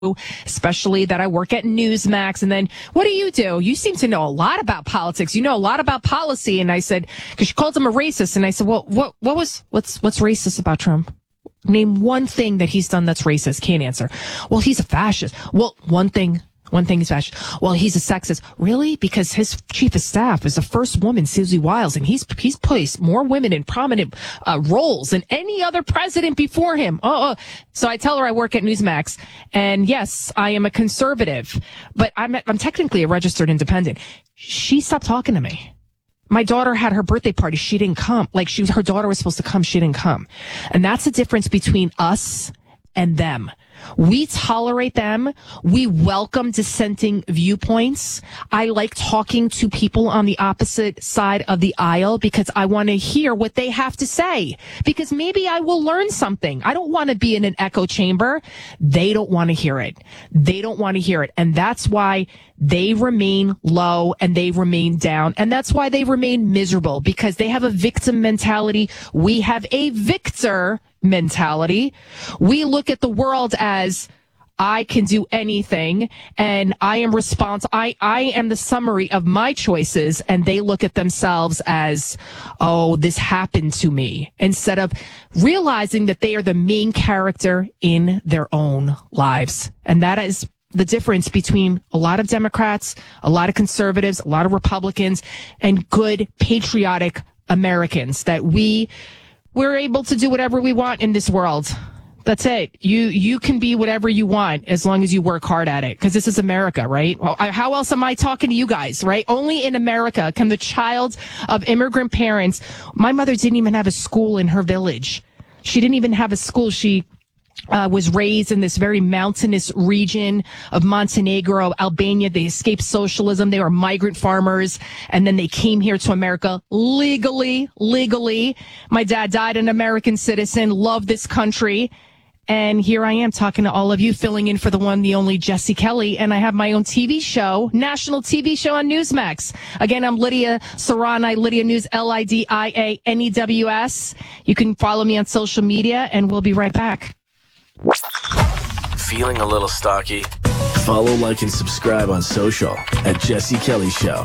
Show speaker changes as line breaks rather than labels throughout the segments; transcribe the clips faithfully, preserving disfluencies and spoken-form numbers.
especially that I work at Newsmax. And then, what do you do? You seem to know a lot about politics. You know a lot about policy. And I said, because she called him a racist. And I said, well, what, what was, what's, what's racist about Trump? Name one thing that he's done that's racist. Can't answer. Well, he's a fascist. Well, one thing. One thing is fascist. Well, he's a sexist. Really? Because his chief of staff is the first woman, Susie Wiles, and he's he's placed more women in prominent uh, roles than any other president before him. Oh, oh, so I tell her I work at Newsmax, and yes, I am a conservative, but I'm I'm technically a registered independent. She stopped talking to me. My daughter had her birthday party. She didn't come. Like she was, her daughter was supposed to come. She didn't come, and that's the difference between us and them. We tolerate them. We welcome dissenting viewpoints. I like talking to people on the opposite side of the aisle because I want to hear what they have to say, because maybe I will learn something. I don't want to be in an echo chamber. They don't want to hear it. They don't want to hear it. And that's why they remain low and they remain down. And that's why they remain miserable, because they have a victim mentality. We have a victor mentality. We look at the world as I can do anything and I am responsible. I, I am the summary of my choices, and they look at themselves as, oh, this happened to me, instead of realizing that they are the main character in their own lives. And that is the difference between a lot of Democrats, a lot of conservatives, a lot of Republicans, and good patriotic Americans, that we We're able to do whatever we want in this world. That's it. You you can be whatever you want as long as you work hard at it, because this is America, right? Well, I, how else am I talking to you guys, right? Only in America can the child of immigrant parents. My mother didn't even have a school in her village. She didn't even have a school. She Uh, was raised in this very mountainous region of Montenegro, Albania. They escaped socialism. They were migrant farmers, and then they came here to America legally, legally. My dad died an American citizen, loved this country. And here I am talking to all of you, filling in for the one, the only Jesse Kelly. And I have my own T V show, national T V show on Newsmax. Again, I'm Lydia Serrani, Lydia News, L I D I A N E W S. You can follow me on social media, and we'll be right back.
Feeling a little stocky? Follow, like, and subscribe on social at Jesse Kelly Show.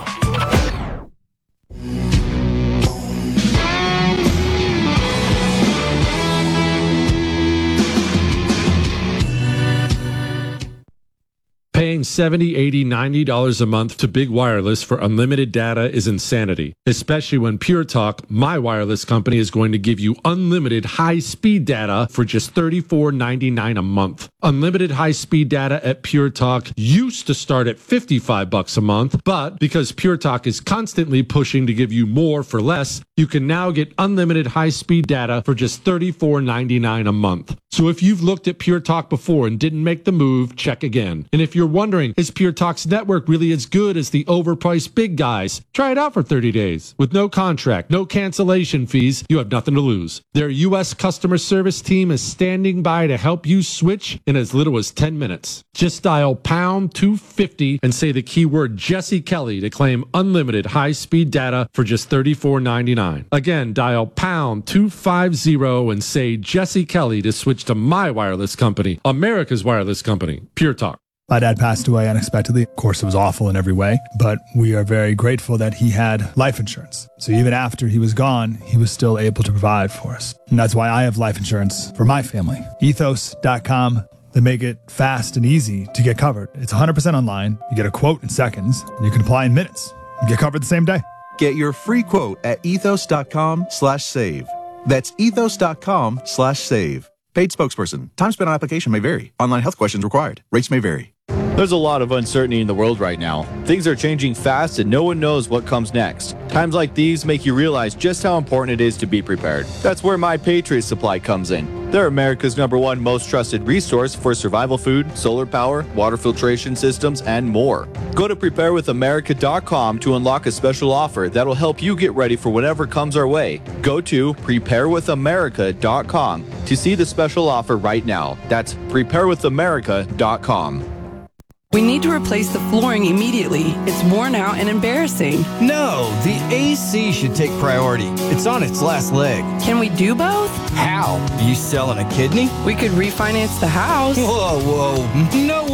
Paying seventy dollars, eighty dollars, ninety dollars a month to Big Wireless for unlimited data is insanity, especially when Pure Talk, my wireless company, is going to give you unlimited high-speed data for just thirty-four ninety-nine a month. Unlimited high-speed data at Pure Talk used to start at fifty-five bucks a month, but because Pure Talk is constantly pushing to give you more for less, you can now get unlimited high-speed data for just thirty-four ninety-nine a month. So if you've looked at Pure Talk before and didn't make the move, check again. And if you're wondering, is Pure Talk's network really as good as the overpriced big guys? Try it out for thirty days. With no contract, no cancellation fees, you have nothing to lose. Their U S customer service team is standing by to help you switch in as little as ten minutes. Just dial pound two fifty and say the keyword Jesse Kelly to claim unlimited high-speed data for just thirty-four ninety-nine. Again, dial pound two fifty and say Jesse Kelly to switch to my wireless company, America's wireless company, Pure Talk.
My dad passed away unexpectedly. Of course, it was awful in every way, but we are very grateful that he had life insurance. So even after he was gone, he was still able to provide for us. And that's why I have life insurance for my family. ethos dot com. They make it fast and easy to get covered. It's one hundred percent online. You get a quote in seconds, and you can apply in minutes. You get covered the same day.
Get your free quote at ethos dot com slash save. That's ethos dot com slash save. Paid spokesperson. Time spent on application may vary. Online health questions required. Rates may vary.
There's a lot of uncertainty in the world right now. Things are changing fast and no one knows what comes next. Times like these make you realize just how important it is to be prepared. That's where My Patriot Supply comes in. They're America's number one most trusted resource for survival food, solar power, water filtration systems, and more. Go to prepare with america dot com to unlock a special offer that'll help you get ready for whatever comes our way. Go to prepare with america dot com to see the special offer right now. That's prepare with america dot com.
We need to replace the flooring immediately. It's worn out and embarrassing.
No, the A C should take priority. It's on its last leg.
Can we do both?
How? You selling a kidney?
We could refinance the house.
Whoa, whoa. No